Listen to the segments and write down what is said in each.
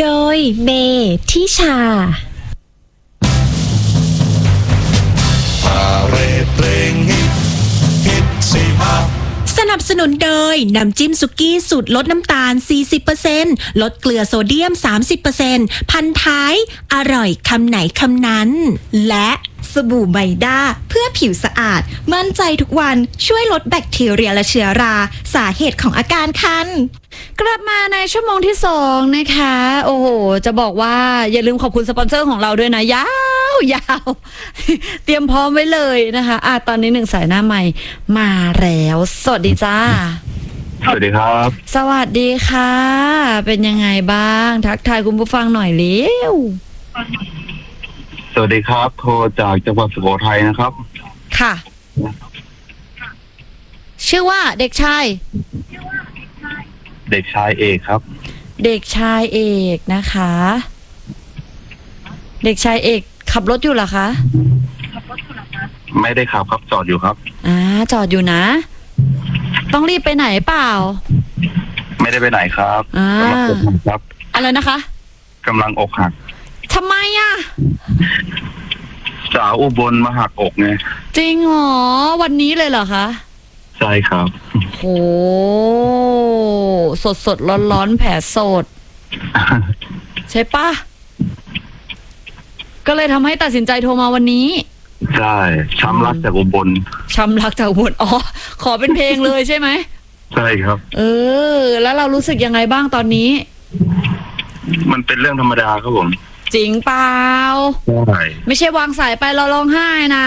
โดยเมทิชาสนับสนุนโดยน้ำจิ้มสุกี้สูตรลดน้ำตาล 40% ลดเกลือโซเดียม 30% พันท้ายอร่อยคำไหนคำนั้นและสบู่ไบด้าเพื่อผิวสะอาดมั่นใจทุกวันช่วยลดแบคทีเรียและเชื้อราสาเหตุของอาการคันกลับมาในชั่วโมงที่2นะคะโอ้โหจะบอกว่าอย่าลืมขอบคุณสปอนเซอร์ของเราด้วยนะยาวเตรียมพร้อมไว้เลยนะคะตอนนี้1สายหน้าใหม่มาแล้วสวัสดีจ้าสวัสดีครับสวัสดีค่ะเป็นยังไงบ้างทักทายคุณผู้ฟังหน่อยเร็วสวัสดีครับโทรจากจังหวัดสุโขทัยนะครับค่ะชื่อว่าเด็กชายเอกครับเด็กชายเอกนะคะเด็กชายเอกขับรถอยู่เหรอคะไม่ได้ขับครับจอดอยู่ครับจอดอยู่นะต้องรีบไปไหนเปล่าไม่ได้ไปไหนครับกำลังอกหักครับอะไรนะคะกำลังอกหักทำไมสาวอุบลมาหักอกไงจริงเหรอวันนี้เลยเหรอคะใช่ครับโหสดร้อนแผลสดใช่ปะก็เลยทำให้ตัดสินใจโทรมาวันนี้ใช่ช้ำรักจากอุบลขอเป็นเพลงเลยใช่ไหมใช่ครับแล้วเรารู้สึกยังไงบ้างตอนนี้มันเป็นเรื่องธรรมดาครับผมจริงเปล่าใช่ไม่ใช่วางสายไปเราร้องไห้นะ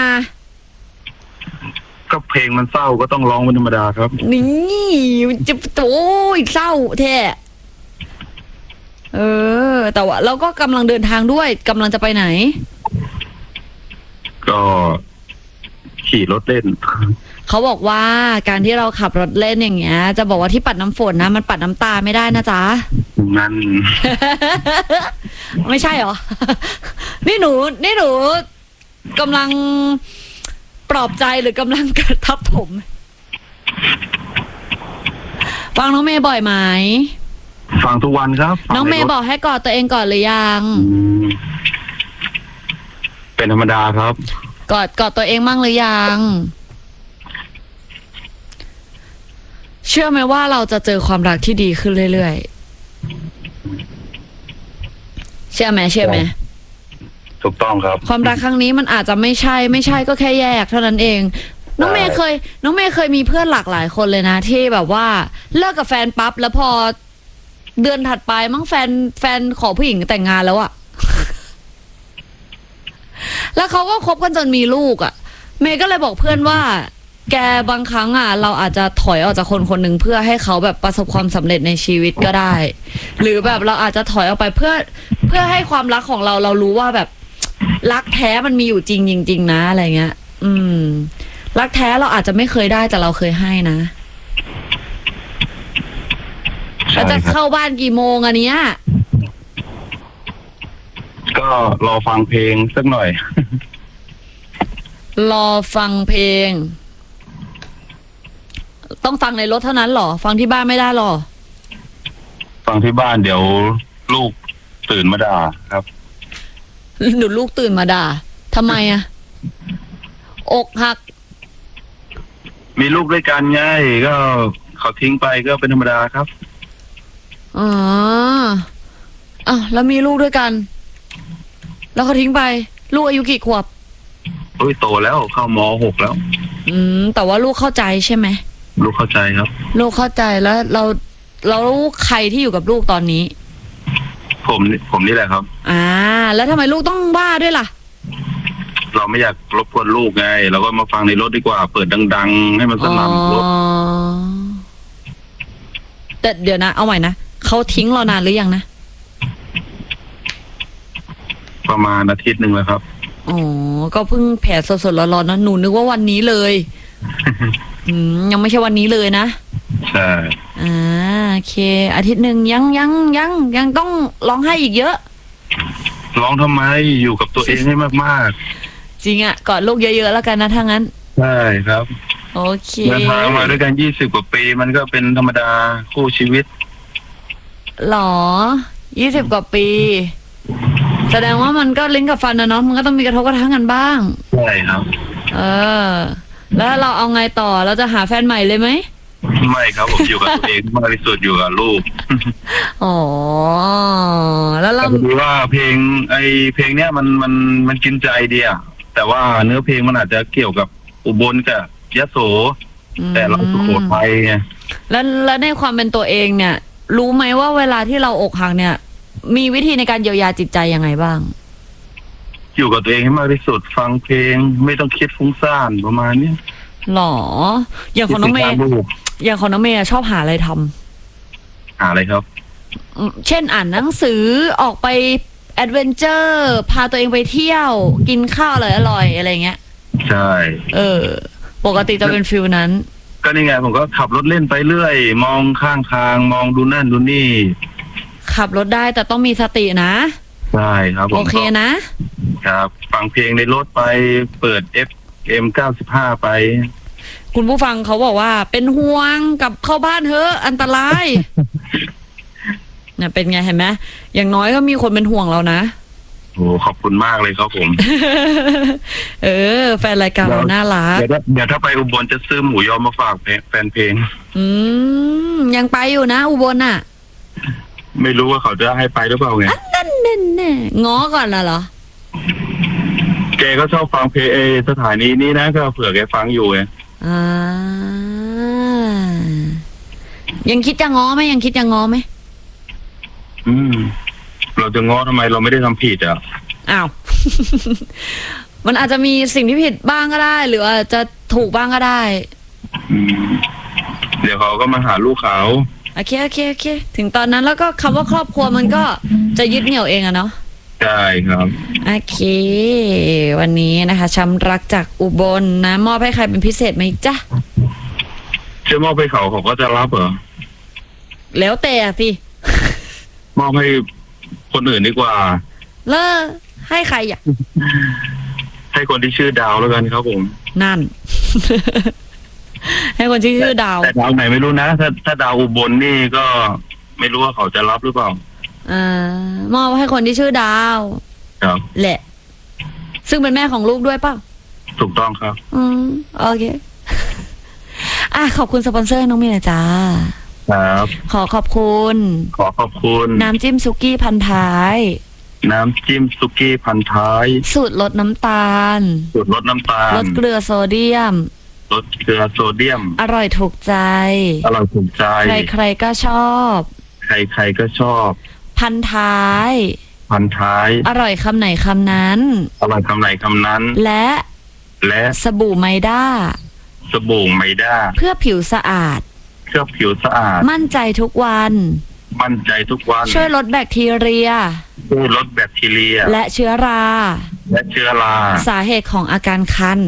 ก็เพลงมันเศร้าก็ต้องร้องเป็นธรรมดาครับนี่จะโอ้ยเศร้าแท้แต่ว่าเราก็กำลังเดินทางด้วยกำลังจะไปไหนก็ขี่รถเล่นเขาบอกว่าการที่เราขับรถเล่นอย่างเงี้ยจะบอกว่าที่ปัดน้ำฝนนะมันปัดน้ำตาไม่ได้นะจ๊ะนั่นไม่ใช่เหรอ นี่หนูกำลังปลอบใจหรือกำลังกระทับผมฟังน้องเมย์บ่อยไหมฟังทุกวันครับน้องเมย์บอกให้กอดตัวเองก่อนหรือยังเป็นธรรมดาครับกอดตัวเองมั่งหรือยังเชื่อไหมว่าเราจะเจอความรักที่ดีขึ้นเรื่อยๆเชื่อไหมถูกต้องครับความรักครั้งนี้มันอาจจะไม่ใช่ก็แค่แยกเท่านั้นเองน้องเมย์เคยมีเพื่อนหลากหลายคนเลยนะที่แบบว่าเลิกกับแฟนปั๊บแล้วพอเดือนถัดไปมั้งแฟนขอผู้หญิงแต่งงานแล้วอะแล้วเขาก็คบกันจนมีลูกเมย์ก็เลยบอกเพื่อนว่าแกบางครั้งเราอาจจะถอยออกจากคนหนึ่งเพื่อให้เขาแบบประสบความสำเร็จในชีวิตก็ได้หรือแบบเราอาจจะถอยออกไปเพื่อให้ความรักของเรารู้ว่าแบบรักแท้มันมีอยู่จริงนะอะไรเงี้ยรักแท้เราอาจจะไม่เคยได้แต่เราเคยให้นะแล้วจะเข้าบ้านกี่โมงเนี้ยก็รอฟังเพลงสักหน่อยรอฟังเพลงต้องฟังในรถเท่านั้นหรอฟังที่บ้านไม่ได้หรอฟังที่บ้านเดี๋ยวลูกตื่นมาด่าครับหนูลูกตื่นมาด่าทำไมอกหักมีลูกด้วยกันไงก็เขาทิ้งไปก็เป็นธรรมดาครับแล้วมีลูกด้วยกันแล้วเขาทิ้งไปลูกอายุกี่ขวบโตแล้วเข้าม.6แล้วแต่ว่าลูกเข้าใจใช่ไหมลูกเข้าใจครับลูกเข้าใจแล้วเราใครที่อยู่กับลูกตอนนี้ผมนี่แหละครับแล้วทำไมลูกต้องว่าด้วยล่ะเราไม่อยากรบกวนลูกไงเราก็มาฟังในรถดีกว่าเปิดดังๆให้มันสนั่นรถแต่เดี๋ยวนะเอาใหม่นะเขาทิ้งเรานานหรือยังนะประมาณอาทิตย์นึงแล้วครับก็เพิ่งแผลสดๆร้อนๆนะหนูนึกว่าวันนี้เลย ยังไม่ใช่วันนี้เลยนะใช่โอเคอาทิตย์นึงยังต้องร้องไห้อีกเยอะร้องทำไมอยู่กับตัวเองให้มากๆจริงกอดลูกเยอะๆแล้วกันนะถ้างั้นใช่ครับโอเคเดินทางมาด้วยกัน20 กว่าปีมันก็เป็นธรรมดาคู่ชีวิตหรอ 20 กว่าปี แสดงว่ามันก็ลิ้นกับฟันนะเนาะมันก็ต้องมีกระทบกระทั่งกันบ้างใช่ครับแล้วเราเอาไงต่อเราจะหาแฟนใหม่เลยไหมไม่ครับผมอยู่กับตัวเองมากที่สุดอยู่กับลูกอ๋อแล้วเราแต่ดูว่าเพลงเนี้ยมันกินใจดีอะแต่ว่าเนื้อเพลงมันอาจจะเกี่ยวกับอุบลกับยโสแต่เราสุโขทัยไงแล้วในความเป็นตัวเองเนี่ย รู้ไหมว่าเวลาที่เราอกหักเนี่ย มีวิธีในการเยียวยาจิตใจยังไงบ้างอยู่กับตัวเองให้มากที่สุดฟังเพลงไม่ต้องคิดฟุ้งซ่านประมาณนี้หรออย่างของน้องเมย์ชอบหาอะไรทำหาอะไรครับเช่นอ่านหนังสือออกไปแอดเวนเจอร์พาตัวเองไปเที่ยวกินข้าวอร่อยๆอะไรเงี้ยใช่ปกติจะเป็นฟิลนั้นก็นี่ไงผมก็ขับรถเล่นไปเรื่อยมองข้างทางมองดูนั่นดูนี่ขับรถได้แต่ต้องมีสตินะใช่ครับโอเคนะครับฟังเพลงในรถไปเปิด FM 95ไปคุณผู้ฟังเขาบอกว่าเป็นห่วงกับเข้าบ้านเถอะอันตรายเนี่ยเป็นไงเห็นไหมอย่างน้อยก็มีคนเป็นห่วงเรานะโอ้ขอบคุณมากเลยครับผมแฟนรายการเราน่ารักเดี๋ยวถ้าไปอุบลจะซื้อหมูยอมาฝากแฟนเพลงยังไปอยู่นะอุบลน่ะไม่รู้ว่าเขาจะให้ไปหรือเปล่าไงนั่นง้อก่อนเหรอแกก็ชอบฟังเพลงสถานีนี้นะก็เผื่อแกฟังอยู่ไงยังคิดจะง้อไหมเราจะง้อทำไมเราไม่ได้ทำผิดอ่ะอ้าว มันอาจจะมีสิ่งที่ผิดบ้างก็ได้หรืออาจจะถูกบ้างก็ได้เดี๋ยวเขาก็มาหาลูกเขาโอเคถึงตอนนั้นแล้วก็คำว่าครอบครัวมันก็จะยึดเหนี่ยวเองอะเนาะใช่ครับโอเควันนี้นะคะช้ำรักจากอุบลนะมอบให้ใครเป็นพิเศษไหมจ๊ะจะมอบให้เขาก็จะรับเหรอแล้วแต่สิมอบให้คนอื่นดีกว่าแล้วให้ใครอ่ะให้คนที่ชื่อดาวแล้วกันครับผมนั่น ให้คนที่ชื่อดาวแต่ดาวไหนไม่รู้นะถ้าดาวอุบลนี่ก็ไม่รู้ว่าเขาจะรับหรือเปล่ามอบให้คนที่ชื่อดาวครับแหละซึ่งเป็นแม่ของลูกด้วยเปล่าถูกต้องครับโอเคขอบคุณสปอนเซอร์น้องมีนะจ๊ะครับขอบคุณน้ำจิ้มซุกี้พันท้ายสูตรลดน้ำตาลลดเกลือโซเดียมอร่อยถูกใจใครๆก็ชอบพันท้ายอร่อยคำไหนคำนั้นและสบู่ไมด้าเพื่อผิวสะอาดมั่นใจทุกวันช่วยลดแบคทีเรียและเชื้อราสาเหตุของอาการคัน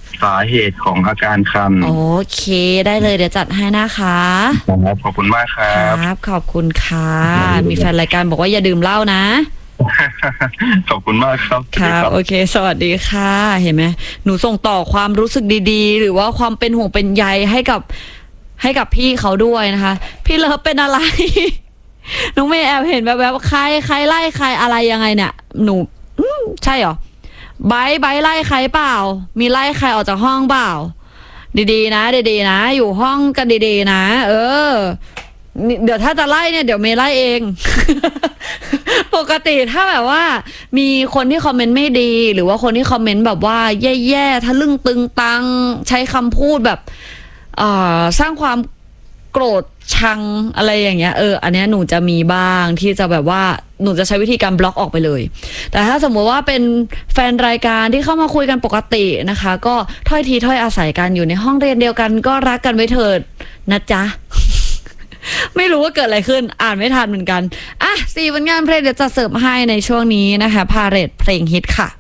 โอเคได้เลยเดี๋ยวจัดให้นะคะขอบคุณมากครับขอบคุณค่ะมีแฟนรายการบอกว่าอย่าดื่มเหล้านะขอบคุณมากครับครับโอเคสวัสดีค่ะเห็นไหมหนูส่งต่อความรู้สึกดีๆหรือว่าความเป็นห่วงเป็นใยให้กับพี่เขาด้วยนะคะพี่เลิฟเป็นอะไร น้องเมย์แอบเห็นแบบใครไล่ใครอะไรยังไงเนี่ยหนูใช่เหรอไบไล่ใครเปล่ามีไล่ใครออกจากห้องเปล่าดีๆนะอยู่ห้องกันดีๆนะเดี๋ยวถ้าจะไล่เนี่ยเดี๋ยวเมย์ไล่เอง ปกติถ้าแบบว่ามีคนที่คอมเมนต์ไม่ดีหรือว่าคนที่คอมเมนต์แบบว่าแย่ๆทะลึ่งตึงตังใช้คำพูดแบบสร้างความโกรธชังอะไรอย่างเงี้ยอันเนี้ยหนูจะมีบ้างที่จะแบบว่าหนูจะใช้วิธีการบล็อกออกไปเลยแต่ถ้าสมมติว่าเป็นแฟนรายการที่เข้ามาคุยกันปกตินะคะก็ถ้อยทีถ้อยอาศัยกันอยู่ในห้องเรียนเดียวกันก็รักกันไว้เถิดนะจ๊ะ ไม่รู้ว่าเกิดอะไรขึ้นอ่านไม่ทันเหมือนกัน4ผลงานเพลงเดี๋ยวจะเสิร์ฟให้ในช่วงนี้นะคะพาเรทเพลงฮิตค่ะ